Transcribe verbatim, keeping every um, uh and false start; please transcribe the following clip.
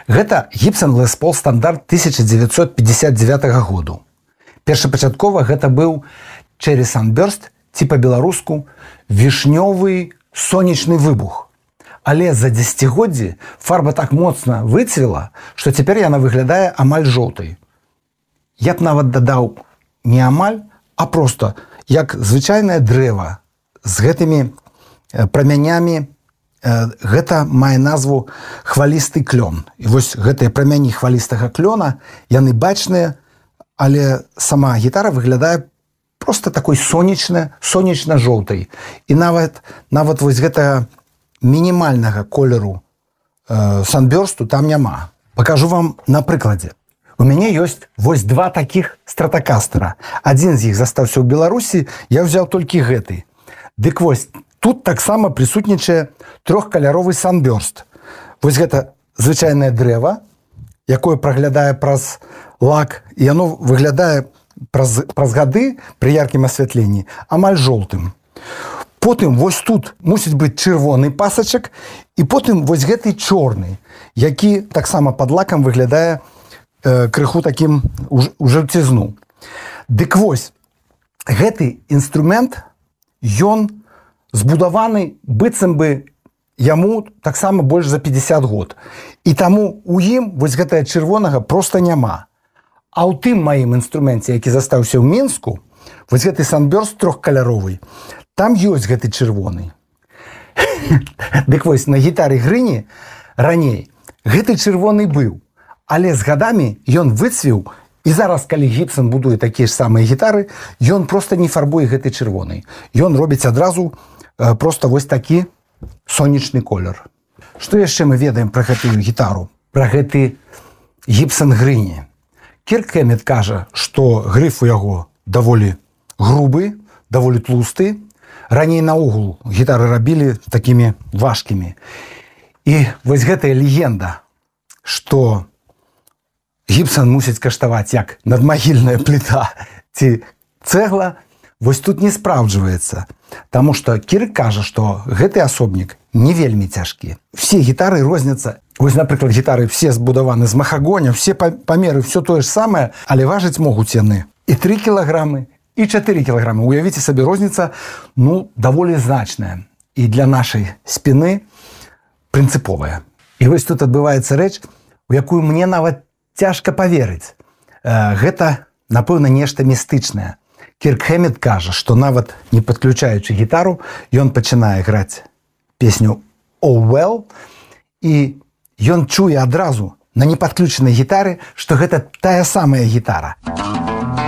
Гэта Gibson Les Paul стандарт тысяча девятьсот пятьдесят девятого году. Першапачаткова гэта быў Cherry Sunburst, ці па-беларуску вішнёвы сонечны выбух. Але за дзесяцігоддзі фарба так моцна выцвела, што цяпер яна выглядае амаль жоўтай. Я б нават дадаў не амаль, а проста як звычайнае дрэва з гэтымі прамянямі. Гэта мае назву хвалісты клён. І вось гэтыя прамяні хвалістага клёна, яны бачныя, але сама гітара выглядае проста такой сонечна, сонечна-жоўтай. І нават, нават вось гэтага мінімальнага колеру э, Sunburstу там няма. Пакажу вам на прыкладзе. У мяне ёсць вось два такіх стратакастера. Адзін з іх застаўся ў Беларусі, я ўзяў толькі гэты. Дык вось, тут таксама прысутнічае трохкаляровы Sunburst. Вось гэта звычайнае дрэва, якое праглядае праз лак, і яно выглядае праз, праз гады пры яркім асвятленні амаль жоўтым. Потым вось тут мусіць быць чырвоны пасачак, і потым вось гэты чорны, які таксама пад лакам выглядае э, крыху такім у жаўцізну. Дык вось, гэты інструмент, ён збудаваны быццам бы яму таксама больш за пятьдесят год. І таму у ім вось гэтага чырвонага проста няма. А ў тым маім інструменце, які застаўся ў Мінску, вось гэты Sunburst трохкаляровы, там ёсць гэты чырвоны. Дык вось на гітары Грыні раней гэты чырвоны быў, але з гадамі ён выцвіў, і зараз, калі Gibson будуе такія ж самыя гітары, ён проста не фарбуе гэты чырвоны. Ён робіць адразу просто вось такі сонечны колер. Што яшчэ мы ведаем пра гэтую гітару? Пра гэты Gibson Грыні. Кірк Хэммет кажа, што грыф у яго даволі грубы, даволі тлусты. Раней наогул гітары рабілі такімі важкімі. І вось гэтая легенда, што Gibson мусіць каштаваць як надмагільная пліта ці цэгла, вось тут не спраўджваецца. Таму што Кірк кажа, што гэты асобнік не вельмі цяжкі. Все гітары розняцца. Вось, напрыклад, гітары все збудаваны з махагоня, все памеры, все тое ж самае, але важыць могуць яны і тры кілаграмы, і чатыры кілаграмы. Уявіце сабе, розніца, ну, даволі значная. І для нашай спіны прынцыповая. І вось тут адбываецца рэч, у якую мне нават цяжка паверыць. Гэта, напэўна, нешта містычнае. Кірк Хэммет кажа, што нават не падключаючы гітару, ён пачынае граць песню «Oh Well», і ён чуе адразу на непадключанай гітары, што гэта тая самая гітара.